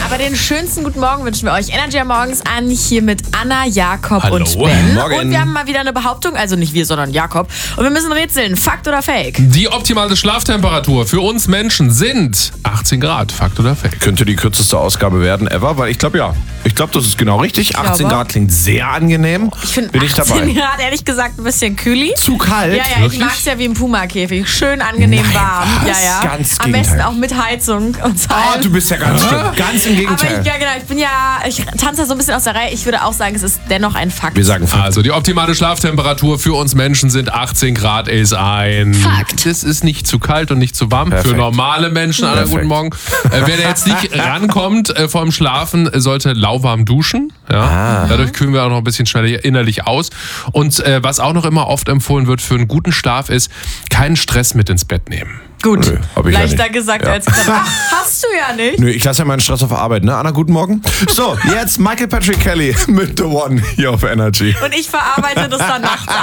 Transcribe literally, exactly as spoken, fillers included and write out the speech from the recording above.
Aber den schönsten guten Morgen wünschen wir euch. Energy morgens an, hier mit Anna, Jakob Hallo. und Ben. Morgen. Und wir haben mal wieder eine Behauptung, also nicht wir, sondern Jakob. Und wir müssen rätseln, Fakt oder Fake? Die optimale Schlaftemperatur für uns Menschen sind achtzehn Grad. Fakt oder Fake? Könnte die kürzeste Ausgabe werden ever, weil ich glaube ja. Ich glaube, das ist genau richtig. achtzehn glaube. Grad klingt sehr angenehm. Ich finde Bin ich dabei. achtzehn Grad ehrlich gesagt ein bisschen kühli. Zu kalt? Ja, ja, ich mag es ja wie im Puma-Käfig. Schön angenehm Nein, warm. was? Ja, ja. Ganz Am besten Gegenteil. auch mit Heizung und so. Oh, du bist ja ganz schlimm. Ganz im Aber Gegenteil. ich, ja, genau, ich bin ja, ich tanze so ein bisschen aus der Reihe. Ich würde auch sagen, es ist dennoch ein Fakt. Wir sagen Fakt. Also die optimale Schlaftemperatur für uns Menschen sind achtzehn Grad ist ein Fakt. Das ist nicht zu kalt und nicht zu warm. Perfekt. Für normale Menschen. Anna, Perfekt. guten Morgen. Äh, wer da jetzt nicht rankommt äh, vorm Schlafen, sollte lauwarm duschen. Ja? Ah. Dadurch kühlen wir auch noch ein bisschen schneller innerlich aus. Und äh, was auch noch immer oft empfohlen wird für einen guten Schlaf ist, keinen Stress mit ins Bett nehmen. Gut, Nö, hab ich ja leichter nicht. gesagt Ja. als getan. Hast du ja nicht. Nö, ich lasse ja meinen Stress auf Arbeit, ne? Anna, guten Morgen. So, jetzt Michael Patrick Kelly mit The One hier auf Energy. Und ich verarbeite das dann nachts